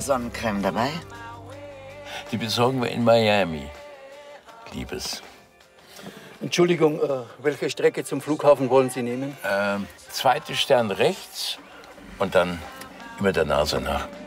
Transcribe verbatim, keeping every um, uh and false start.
Sonnencreme dabei? Die besorgen wir in Miami, Liebes. Entschuldigung, äh, welche Strecke zum Flughafen wollen Sie nehmen? Ähm, zweite Stern rechts und dann über der Nase nach.